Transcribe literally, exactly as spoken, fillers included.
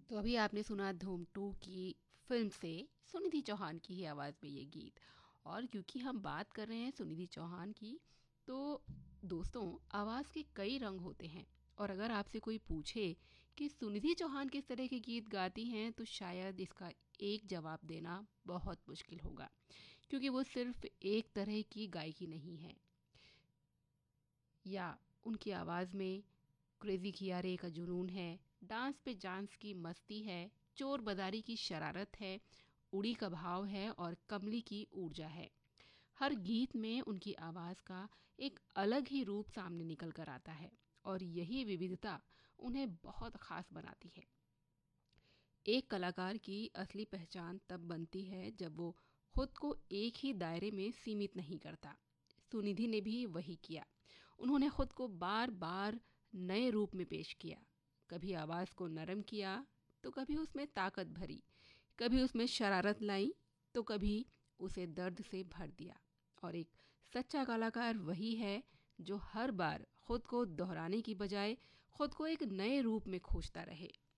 तो अभी आपने सुना धूम टू की फिल्म से सुनिधि चौहान की ही आवाज़ में ये गीत। और क्योंकि हम बात कर रहे हैं सुनिधि चौहान की, तो दोस्तों, आवाज़ के कई रंग होते हैं। और अगर आपसे कोई पूछे कि सुनिधि चौहान किस तरह के गीत गाती हैं, तो शायद इसका एक जवाब देना बहुत मुश्किल होगा, क्योंकि वो सिर्फ एक तरह की गायकी नहीं है। या उनकी आवाज़ में क्रेज़ी खियारे का जुनून है, डांस पे जांस की मस्ती है, चोर बदारी की शरारत है, उड़ी का भाव है और कमली की ऊर्जा है। हर गीत में उनकी आवाज़ का एक अलग ही रूप सामने निकल कर आता है, और यही विविधता उन्हें बहुत ख़ास बनाती है। एक कलाकार की असली पहचान तब बनती है जब वो खुद को एक ही दायरे में सीमित नहीं करता। सुनिधि ने भी वही किया। उन्होंने खुद को बार बार नए रूप में पेश किया। कभी आवाज़ को नरम किया, तो कभी उसमें ताकत भरी, कभी उसमें शरारत लाई, तो कभी उसे दर्द से भर दिया। और एक सच्चा कलाकार वही है जो हर बार खुद को दोहराने की बजाय खुद को एक नए रूप में खोजता रहे।